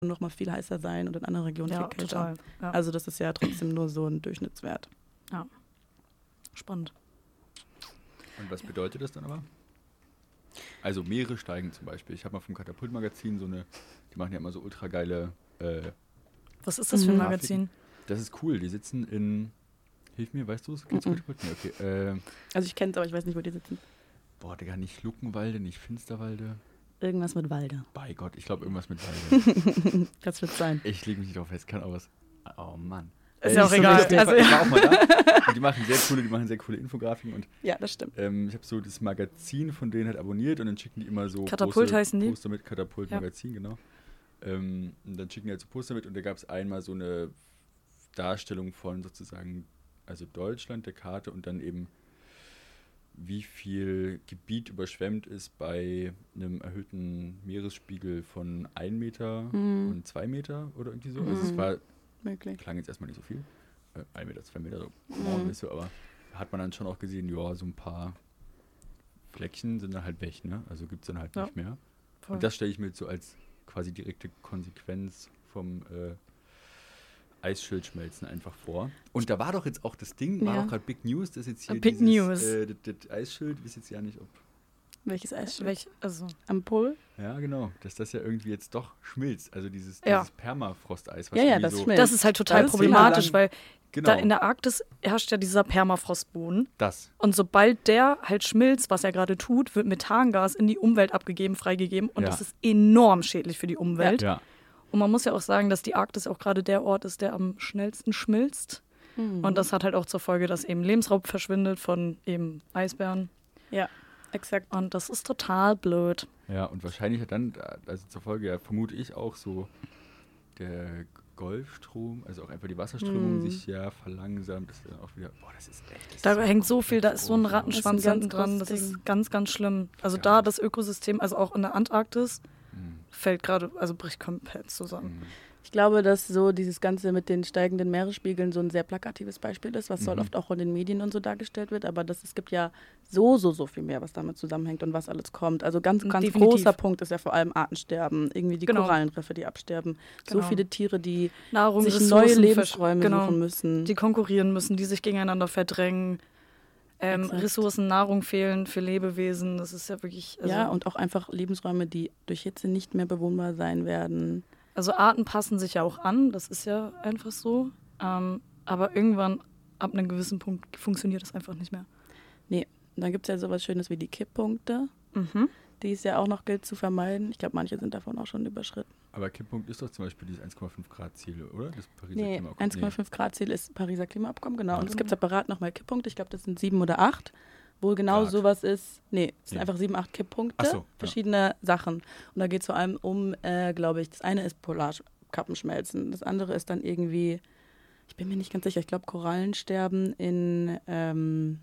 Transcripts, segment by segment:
noch mal viel heißer sein und in anderen Regionen viel kälter. Total. Ja. Also das ist ja trotzdem nur so ein Durchschnittswert. Ja, spannend. Und was bedeutet das dann aber? Also Meere steigen zum Beispiel. Ich habe mal vom Katapult-Magazin die machen ja immer so ultra geile Was ist das für ein Magazin? Das ist cool. Die sitzen in, hilf mir, weißt du es? Kennst du Katapult? Nee, okay. Also ich kenne es, aber ich weiß nicht, wo die sitzen. Boah, Digga, nicht Luckenwalde, nicht Finsterwalde. Irgendwas mit Walde. Bei Gott, ich glaube irgendwas mit Walde. Das wird sein. Ich lege mich nicht drauf fest, kann auch was. Oh Mann. Ist ja auch so egal. lustig, Also, ich war auch mal da. Und die machen sehr coole Infografiken. Und Ja, das stimmt. ich habe so das Magazin von denen halt abonniert und dann schicken die immer so Katapult heißen die? Poster mit, Katapult-Magazin, genau. Und dann schicken die halt so Poster mit und da gab es einmal so eine Darstellung von sozusagen, also Deutschland, der Karte und dann eben wie viel Gebiet überschwemmt ist bei einem erhöhten Meeresspiegel von 1 Meter und 2 Meter oder irgendwie so. Also es war, klang jetzt erstmal nicht so viel. 1 Meter, 2 Meter, so, aber hat man dann schon auch gesehen, ja, so ein paar Fleckchen sind dann halt weg, ne? Also gibt es dann halt nicht mehr. Voll. Und das stelle ich mir jetzt so als quasi direkte Konsequenz vom Eisschildschmelzen einfach vor. Und da war doch jetzt auch das Ding, war doch gerade Big News, das jetzt hier Big News. Das Eisschild, ich weiß jetzt ja nicht, ob... Welches Eisschild? Also Am Pol? Ja, genau, dass das ja irgendwie jetzt doch schmilzt. Also dieses Permafrosteis. Was Ja, irgendwie das so schmilzt. das ist halt total Das ist problematisch, Fehlerland. weil da in der Arktis herrscht ja dieser Permafrostboden. Das. Und sobald der halt schmilzt, was er gerade tut, wird Methangas in die Umwelt freigegeben. Und das ist enorm schädlich für die Umwelt. Ja. Und man muss ja auch sagen, dass die Arktis auch gerade der Ort ist, der am schnellsten schmilzt. Und das hat halt auch zur Folge, dass eben Lebensraum verschwindet von eben Eisbären. Ja, exakt. Und das ist total blöd. Ja, und wahrscheinlich hat dann, also zur Folge, ja, vermute ich auch so, der Golfstrom, also auch einfach die Wasserströmung sich ja verlangsamt. Das ist dann auch wieder, boah, das ist echt. Da hängt so viel, da ist so ein Rattenschwanz Das ist ein hinten ganz dran. Das großes ist Ding. ganz, ganz schlimm. Also Ja. da das Ökosystem, also auch in der Antarktis, fällt gerade, also bricht komplett zusammen. Ich glaube, dass so dieses Ganze mit den steigenden Meeresspiegeln so ein sehr plakatives Beispiel ist, was oft auch in den Medien und so dargestellt wird. Aber es gibt ja so viel mehr, was damit zusammenhängt und was alles kommt. Also ganz Definitiv. großer Punkt ist ja vor allem Artensterben. Irgendwie die Genau. Korallenriffe, die absterben. Genau. So viele Tiere, die Nahrung, sich Ressourcen, neue Lebensräume suchen müssen. Die konkurrieren müssen, die sich gegeneinander verdrängen. Exakt. Ressourcen, Nahrung fehlen für Lebewesen. Das ist ja wirklich. Also, ja, und auch einfach Lebensräume, die durch Hitze nicht mehr bewohnbar sein werden. also Arten passen sich ja auch an, das ist ja einfach so. Aber irgendwann, ab einem gewissen Punkt, funktioniert das einfach nicht mehr. Nee, und dann gibt es ja sowas Schönes wie die Kipppunkte, die es ja auch noch gilt zu vermeiden. Ich glaube, manche sind davon auch schon überschritten. Aber Kipppunkt ist doch zum Beispiel dieses 1,5 Grad Ziel, oder? Das Pariser Nee, Klimaabkommen. 1,5 Grad Ziel ist Pariser Klimaabkommen, genau. Und es gibt separat nochmal Kipppunkte, ich glaube, das sind 7 oder 8, wo genau Grad. sowas ist. Nee, es sind Nee. einfach 7, 8 Kipppunkte, Ach so, ja. verschiedene Sachen. Und da geht es vor allem um, glaube ich, das eine ist Polarkappenschmelzen, das andere ist dann irgendwie, ich bin mir nicht ganz sicher, ich glaube Korallensterben in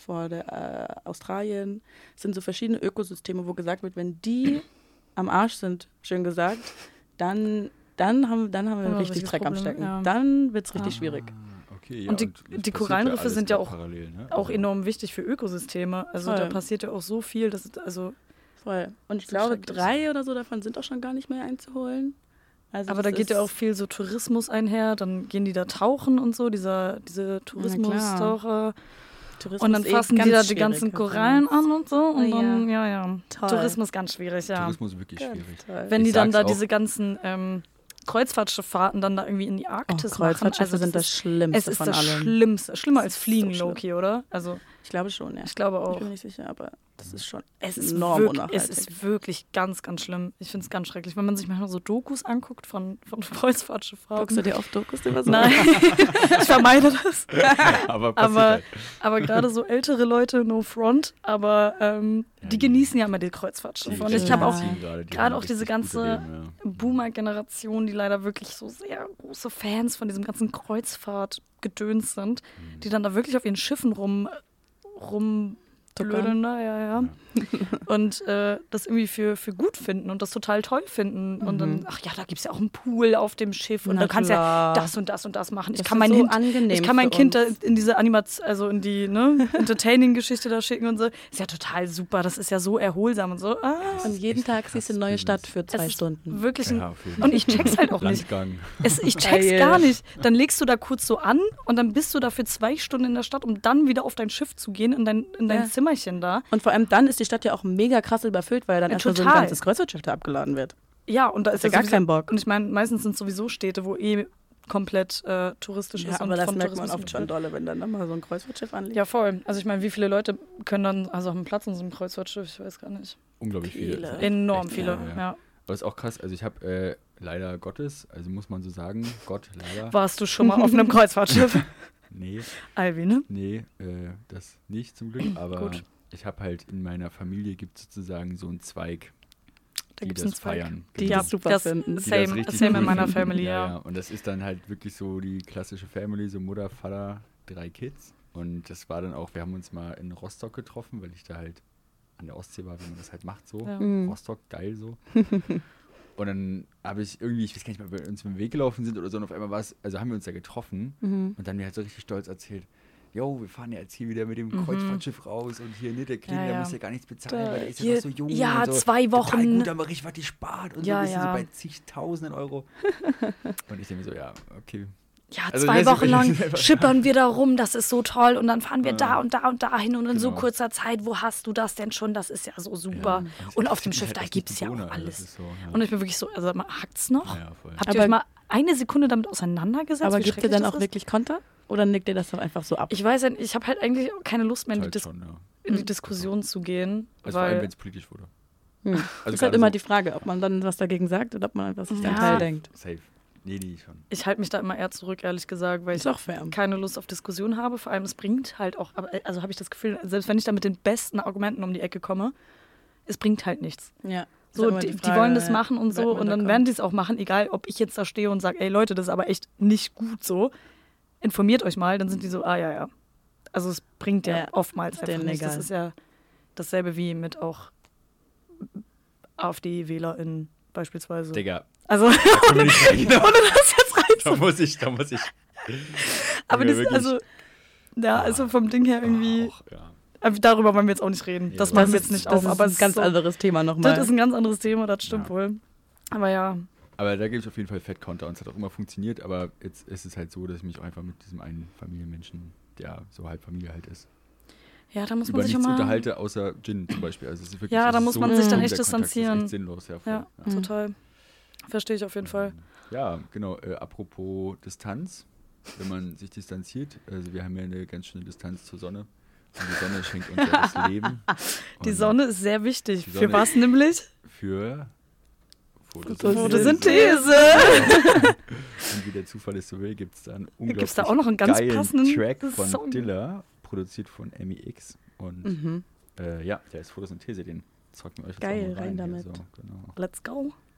Australien. Es sind so verschiedene Ökosysteme, wo gesagt wird, wenn die am Arsch sind, schön gesagt, dann haben wir richtig Dreck am Stecken. ja. Dann wird es richtig schwierig. Okay, ja, Und die das passiert Korallenriffe alles sind ja grad auch- parallel, ne? Auch Also, enorm wichtig für Ökosysteme. Also Voll. da passiert ja auch so viel, dass es, also Voll. Und ich So glaube, schrecklich. 3 oder so davon sind auch schon gar nicht mehr einzuholen. Also aber das da geht ja ist- auch viel so Tourismus einher, dann gehen die da tauchen und so, diese Tourismustaucher. Tourismus Und dann fassen die ganz da die schwierig, ganzen was Korallen an und so. Und Oh, dann, ja. Toll. Tourismus ganz schwierig, ja. Tourismus ist wirklich schwierig. Toll. Wenn Ich die dann sag's da auch. diese ganzen Kreuzfahrtschiffahrten dann da irgendwie in die Arktis machen. Kreuzfahrtschiffe sind das ist- Schlimmste Es ist von das allem. Schlimmste. Schlimmer als Das ist Fliegen, so schlimm. Loki, oder? Also Ich glaube schon, ja. ich glaube Ich auch. bin mir nicht sicher, aber das ist schon Es ist, enorm wirklich, unnachhaltig. es ist wirklich ganz, ganz schlimm. Ich finde es ganz schrecklich. Wenn man sich manchmal so Dokus anguckt von Kreuzfahrtschiffahrten. Guckst du dir oft Dokus über so? Nein, ich vermeide das. Aber passiert Aber, halt. aber gerade so ältere Leute, no front, aber die genießen ja immer die Kreuzfahrtschiffe. Und ich habe auch gerade auch diese ganze Boomer-Generation, die leider wirklich so sehr große Fans von diesem ganzen Kreuzfahrtgedöns sind, die dann da wirklich auf ihren Schiffen Blöde, ne? Ja. Und das irgendwie für gut finden und das total toll finden. Und dann, ach ja, da gibt es ja auch einen Pool auf dem Schiff und da kannst du ja das und das und das machen. Ich kann mein Kind da in diese also in die Entertaining-Geschichte da schicken und so. Ist ja total super, das ist ja so erholsam und so. Und jeden Tag siehst du eine neue Stadt für 2 Stunden. Wirklich und ich check's halt auch nicht. Ich check's gar nicht. Dann legst du da kurz so an und dann bist du da für 2 Stunden in der Stadt, um dann wieder auf dein Schiff zu gehen, in dein Zimmerchen da. Und vor allem dann ist die Stadt ja auch mega krass überfüllt, weil dann erstmal so ein ganzes Kreuzfahrtschiff da abgeladen wird. Ja, und da ist ja gar kein Bock. Und ich meine, meistens sind es sowieso Städte, wo komplett touristisch ist. Aber das merkt man oft schon dolle, wenn dann mal so ein Kreuzfahrtschiff anliegt. Ja, voll. Also ich meine, wie viele Leute können dann, also haben Platz in so einem Kreuzfahrtschiff? Ich weiß gar nicht. Unglaublich viele. Enorm viele, ja. Aber ist auch krass, also ich habe leider Gottes, also muss man so sagen, Gott, leider. Warst du schon mal auf einem Kreuzfahrtschiff? Nee. Alvi, ne? Nee, das nicht zum Glück, aber gut. Ich habe halt in meiner Familie gibt es sozusagen so einen Zweig, da die das feiern. Die das super finden. Same in meiner Family, ja. Und das ist dann halt wirklich so die klassische Family, so Mutter, Vater, 3 Kids. Und das war dann auch, wir haben uns mal in Rostock getroffen, weil ich da halt an der Ostsee war, wie man das halt macht so. Ja. Rostock, geil so. Und dann habe ich irgendwie, ich weiß gar nicht mehr, ob wir uns mit dem Weg gelaufen sind oder so, und auf einmal war es, also haben wir uns da getroffen und dann mir halt so richtig stolz erzählt, jo, wir fahren ja jetzt hier wieder mit dem Kreuzfahrtschiff raus und hier, ne, der Kleine, der muss ja gar nichts bezahlen, weil der ist ja noch so jung. Ja, und so. 2 Wochen. Total gut, aber richtig was die spart und so, bisschen so bei zigtausenden Euro. Und ich denke mir so, ja, okay. Ja, also 2 Wochen lang schippern wir da rum, das ist so toll und dann fahren wir da und da und da hin und in so kurzer Zeit, wo hast du das denn schon, das ist ja so super. Ja, und auf dem Schiff, halt da gibt es ja auch alles. So, ja. Und ich bin wirklich so, also hackt's noch? Ja, habt ihr euch mal eine Sekunde damit auseinandergesetzt? Aber gibt ihr dann auch wirklich Konter? Oder nickt ihr das dann einfach so ab? Ich weiß ja, ich habe halt eigentlich keine Lust mehr in die Diskussion zu gehen. Also vor allem, wenn es politisch wurde. Also ist halt immer die Frage, ob man dann was dagegen sagt oder ob man einfach sich dann Teil denkt. Safe. Nee, schon. Ich halte mich da immer eher zurück, ehrlich gesagt, weil ich keine Lust auf Diskussion habe. Vor allem, es bringt halt auch, also habe ich das Gefühl, selbst wenn ich da mit den besten Argumenten um die Ecke komme, es bringt halt nichts. Ja. So, die wollen das machen und so und dann werden die es auch machen, egal ob ich jetzt da stehe und sage, ey Leute, das ist aber echt nicht gut so. Informiert euch mal, dann sind die so, ja. Also es bringt ja oftmals einfach nichts. Das ist ja dasselbe wie mit auch AfD-WählerInnen beispielsweise. Digga. Also, ohne das jetzt reizt. Da muss ich. Aber das ist also vom Ding her irgendwie. Aber darüber wollen wir jetzt auch nicht reden. Das machen wir jetzt nicht auf. Aber es ist ein ganz anderes Thema nochmal. Das ist ein ganz anderes Thema, das stimmt wohl. Aber ja. Aber da gibt es auf jeden Fall Fett-Counter und es hat auch immer funktioniert. Aber jetzt ist es halt so, dass ich mich auch einfach mit diesem einen Familienmenschen, der so halb Familie halt ist, ja, da muss man sich nichts unterhalte, außer Gin zum Beispiel. Also es ist wirklich, da muss man sich dann echt distanzieren. Das ist echt sinnlos, ja. Voll. Ja, total. Verstehe ich auf jeden Fall. Ja, genau. Apropos Distanz, wenn man sich distanziert, also wir haben ja eine ganz schöne Distanz zur Sonne. Und die Sonne schenkt uns ja das Leben. Die Sonne ist sehr wichtig. Für was nämlich? Für Photosynthese. Und wie der Zufall es so will, gibt es da einen unglaublich gibt's da auch noch einen ganz passenden Track von Dilla, produziert von MEX. Und der ist Photosynthese, den zocken wir euch jetzt geil, auch mal rein damit. So, genau. Let's go.